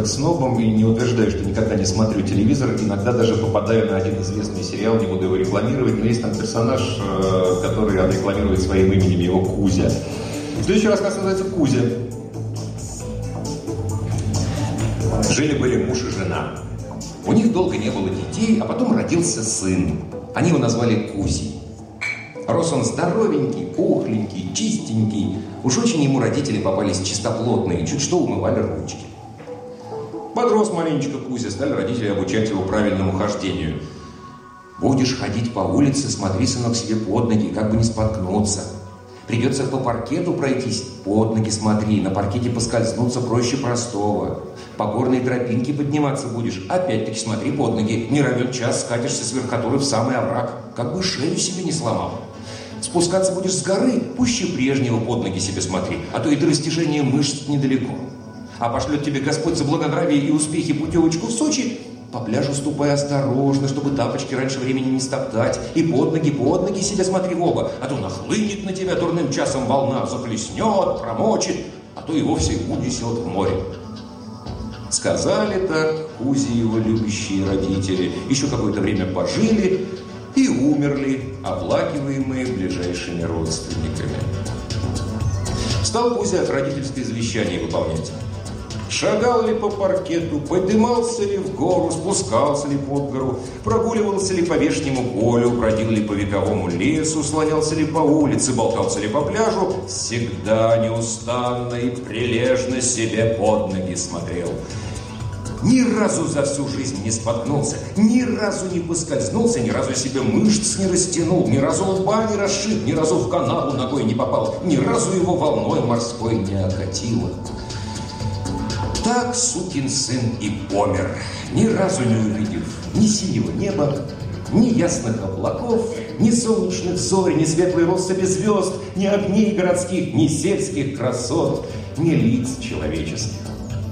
как снобом и не утверждаю, что никогда не смотрю телевизор. Иногда даже попадаю на один известный сериал, не буду его рекламировать, но есть там персонаж, который рекламирует своим именем, его Кузя. Следующий рассказ называется «Кузя». Жили-были муж и жена. У них долго не было детей, а потом родился сын. Они его назвали Кузей. Рос он здоровенький, пухленький, чистенький. Уж очень ему родители попались чистоплотные, чуть что умывали ручки. Подрос маленечко Кузя, стали родители обучать его правильному хождению. Будешь ходить по улице, смотри, сынок, себе под ноги, как бы не споткнуться. Придется по паркету пройтись, под ноги смотри, на паркете поскользнуться проще простого. По горной тропинке подниматься будешь, опять-таки смотри под ноги, не равен час скатишься с верхотуры в самый овраг, как бы шею себе не сломал. Спускаться будешь с горы, пуще прежнего под ноги себе смотри, а то и до растяжения мышц недалеко. А пошлет тебе Господь за благонравие и успехи путевочку в Сочи, по пляжу ступай осторожно, чтобы тапочки раньше времени не стоптать, и под ноги себе смотри в оба, а то нахлынет на тебя дурным часом волна, заплеснет, промочит, а то и вовсе унесет в море. Сказали так Кузе его любящие родители, еще какое-то время пожили и умерли, оплакиваемые ближайшими родственниками. Стал Кузя родительское завещание выполнять. Шагал ли по паркету, поднимался ли в гору, спускался ли под гору, прогуливался ли по вешнему полю, бродил ли по вековому лесу, слонялся ли по улице, болтался ли по пляжу, всегда неустанно и прилежно себе под ноги смотрел. Ни разу за всю жизнь не споткнулся, ни разу не поскользнулся, ни разу себе мышц не растянул, ни разу лба не расшиб, ни разу в канаву ногой не попал, ни разу его волной морской не окатило. Так сукин сын и помер, ни разу не увидев ни синего неба, ни ясных облаков, ни солнечных зорь, ни светлой россыпи звезд, ни огней городских, ни сельских красот, ни лиц человеческих.